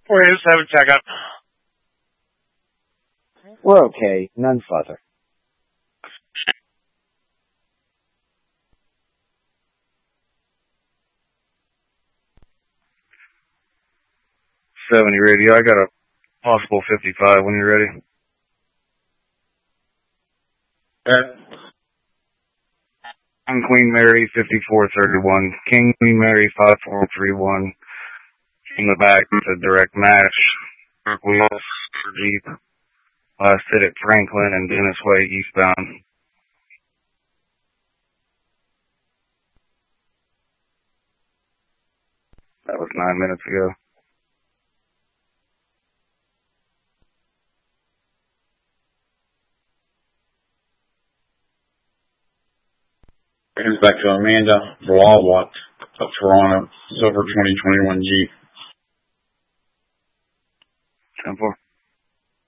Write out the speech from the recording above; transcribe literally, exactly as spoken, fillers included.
We're in seven checkup. We're okay. None further. seventy radio. I got a possible fifty-five when you're ready. Okay. King Queen Mary, fifty-four thirty-one. King Queen Mary, five four three one. In the back, it's a direct match. Wheels for Jeep. Last hit at Franklin and Dennis Way eastbound. That was nine minutes ago. Hands back to Amanda Blawat of Toronto, silver twenty twenty-one Jeep. ten four.